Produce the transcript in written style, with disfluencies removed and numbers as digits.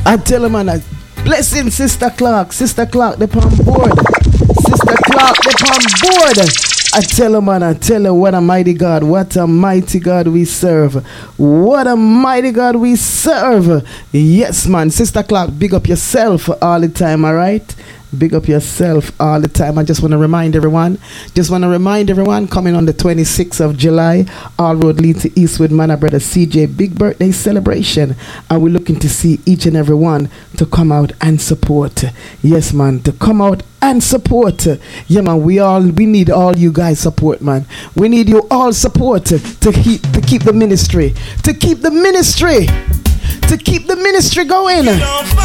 I tell him, man, blessing Sister Clark. Sister Clark, they on board. Sister Clark, they on board. I tell him, man, I tell her, what a mighty God. What a mighty God we serve. What a mighty God we serve. Yes, man. Sister Clark, big up yourself all the time, all right? Big up yourself all the time. I just want to remind everyone, coming on the 26th of July, all road lead to Eastwood, man, our brother CJ, big birthday celebration. And we're looking to see each and every one to come out and support. Yes, man, to come out and support. Yeah, man, we need all you guys support, man. We need you all support to keep the ministry, to keep the ministry going.